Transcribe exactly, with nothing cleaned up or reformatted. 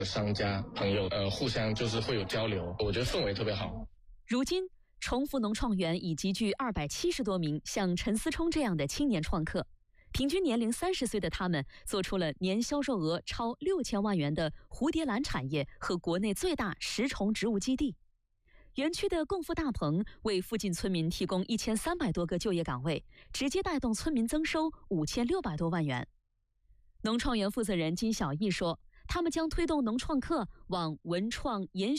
商家朋友呃互相就是会有交流，我觉得氛围特别好。 如今重福农创园已集聚二百七十多名像陈思聪这样的青年创客，平均年龄三十岁的他们做出了年销售额超六千万元的蝴蝶兰产业和国内最大食虫植物基地。园区的共富大棚为附近村民提供一千三百多个就业岗位，直接带动村民增收五千六百多万元。农创园负责人金小艺说，他们将推动农创客往文创研